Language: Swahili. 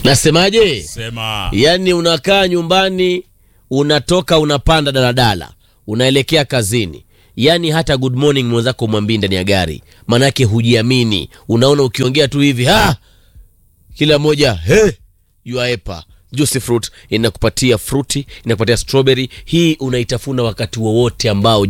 Nasemaje? Sema. Yaani unakaa nyumbani, unatoka unapanda daladala, unaelekea kazini. Yaani hata good morning mwenzako mwambie ndani ya gari. Manake hujiamini. Unaona ukiongea tu hivi, kila moja, yuaepa. Juicy fruit inakupatia fruity, inakupatia strawberry. Hii unaitafuna wakati wowote ambao